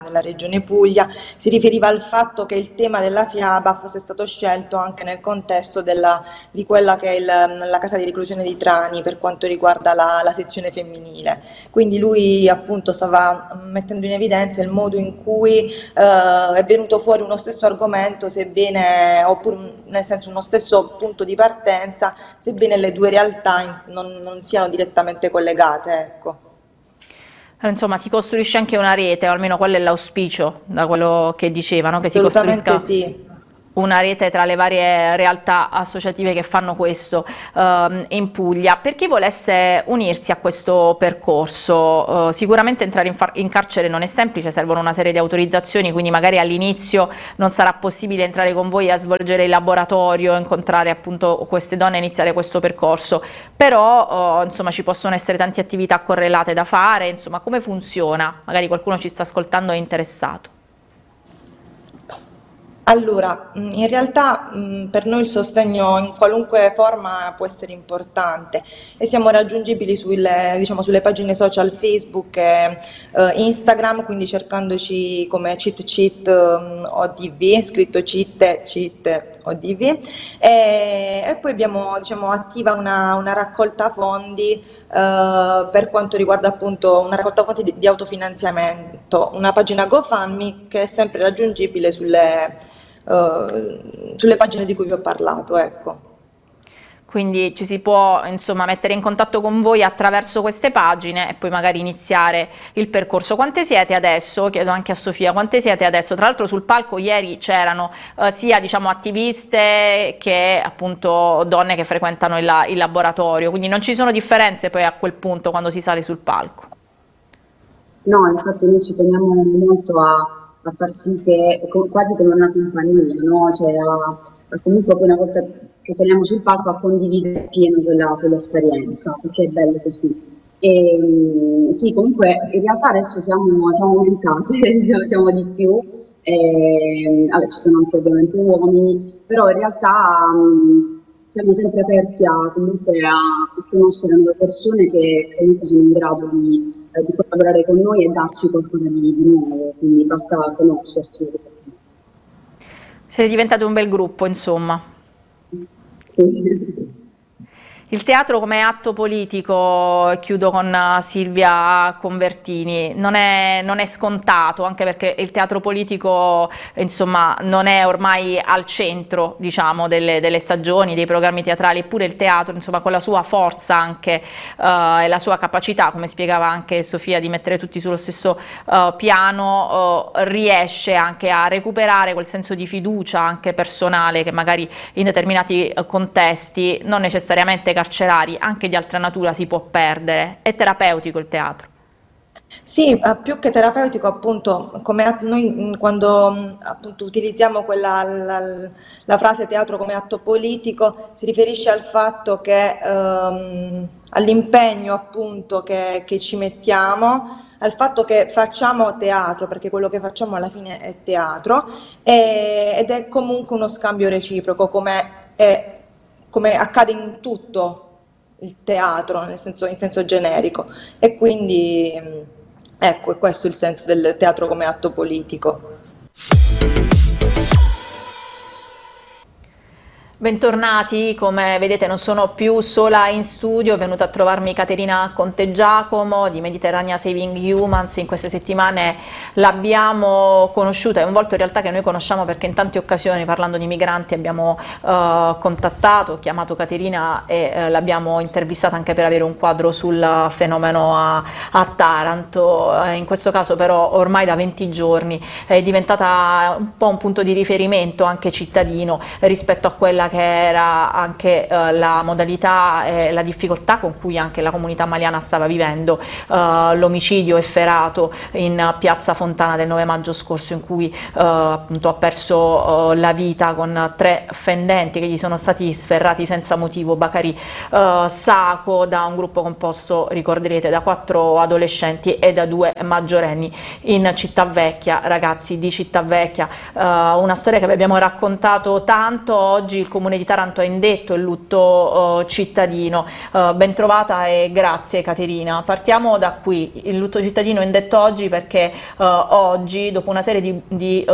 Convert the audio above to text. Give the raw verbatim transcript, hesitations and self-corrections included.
nella regione Puglia, si riferiva al fatto che il tema della fiaba fosse stato scelto anche nel contesto della, di quella che è il, la casa di reclusione di Trani per quanto riguarda la, la sezione femminile. Quindi lui appunto stava mettendo in evidenza il modo in cui eh, è venuto fuori uno stesso argomento, sebbene, oppure nel senso uno stesso punto di partenza, sebbene le due realtà non, non siano direttamente collegate, ecco. Insomma, si costruisce anche una rete, o almeno quello è l'auspicio, da quello che dicevano, che si Assolutamente costruisca sì. una rete tra le varie realtà associative che fanno questo ehm, in Puglia. Per chi volesse unirsi a questo percorso, eh, sicuramente entrare in, in carcere non è semplice, servono una serie di autorizzazioni, quindi magari all'inizio non sarà possibile entrare con voi a svolgere il laboratorio, incontrare appunto queste donne e iniziare questo percorso, però eh, insomma ci possono essere tante attività correlate da fare, insomma come funziona? Magari qualcuno ci sta ascoltando e è interessato. Allora, mh, in realtà mh, per noi il sostegno in qualunque forma può essere importante e siamo raggiungibili sulle, diciamo, sulle pagine social Facebook e eh, Instagram, quindi cercandoci come Cheat Cheat mh, O D V, scritto Cheat Cheat O D V, e, e poi abbiamo, diciamo, attiva una, una raccolta fondi eh, per quanto riguarda appunto una raccolta fondi di, di autofinanziamento, una pagina GoFundMe che è sempre raggiungibile sulle Uh, sulle pagine di cui vi ho parlato, ecco. Quindi ci si può insomma mettere in contatto con voi attraverso queste pagine e poi magari iniziare il percorso. Quante siete adesso? Chiedo anche a Sofia, quante siete adesso? Tra l'altro sul palco ieri c'erano eh, sia diciamo attiviste che appunto donne che frequentano il, il laboratorio, quindi non ci sono differenze poi a quel punto quando si sale sul palco. No, infatti noi ci teniamo molto a, a far sì che, è com- quasi come una compagnia, no? Cioè a, a comunque poi una volta che saliamo sul palco a condividere pieno quella, quell'esperienza, perché è bello così. E, mm, sì, comunque in realtà adesso siamo, siamo aumentate, siamo, siamo di più, e, vabbè, ci sono anche ovviamente uomini, però in realtà mm, siamo sempre aperti a, comunque a, a conoscere nuove persone che che comunque sono in grado di, eh, di collaborare con noi e darci qualcosa di, di nuovo, quindi basta conoscerci. Siete diventati un bel gruppo, insomma. Sì. Il teatro come atto politico, chiudo con Silvia Convertini, non è, non è scontato, anche perché il teatro politico insomma, non è ormai al centro diciamo, delle, delle stagioni, dei programmi teatrali, eppure il teatro insomma, con la sua forza anche, eh, e la sua capacità, come spiegava anche Sofia, di mettere tutti sullo stesso eh, piano, eh, riesce anche a recuperare quel senso di fiducia anche personale che magari in determinati eh, contesti non necessariamente carcerari, anche di altra natura, si può perdere. È terapeutico il teatro. Sì, eh, più che terapeutico, appunto, come at- noi mh, quando mh, appunto, utilizziamo quella, la, la frase teatro come atto politico, si riferisce al fatto che ehm, all'impegno appunto che, che ci mettiamo, al fatto che facciamo teatro, perché quello che facciamo alla fine è teatro, e- ed è comunque uno scambio reciproco, come, è- come accade in tutto il teatro, nel senso, in senso generico. E quindi, mh, ecco, è questo il senso del teatro come atto politico. Bentornati, come vedete non sono più sola in studio, è venuta a trovarmi Caterina Contegiacomo di Mediterranean Saving Humans. In queste settimane l'abbiamo conosciuta, è un volto in realtà che noi conosciamo perché in tante occasioni parlando di migranti abbiamo eh, contattato, chiamato Caterina e eh, l'abbiamo intervistata anche per avere un quadro sul fenomeno a, a Taranto. Eh, in questo caso però ormai da venti giorni è diventata un po' un punto di riferimento anche cittadino rispetto a quella che era anche eh, la modalità e la difficoltà con cui anche la comunità maliana stava vivendo eh, l'omicidio efferato in piazza Fontana del nove maggio scorso, in cui eh, appunto ha perso eh, la vita con tre fendenti che gli sono stati sferrati senza motivo. Bacari eh, Saco, da un gruppo composto, ricorderete, da quattro adolescenti e da due maggiorenni in Cittavecchia, ragazzi di Cittavecchia, eh, una storia che vi abbiamo raccontato tanto. Oggi il Comune di Taranto ha indetto il lutto eh, cittadino. Eh, ben trovata e grazie Caterina. Partiamo da qui, il lutto cittadino indetto oggi perché eh, oggi, dopo una serie di, di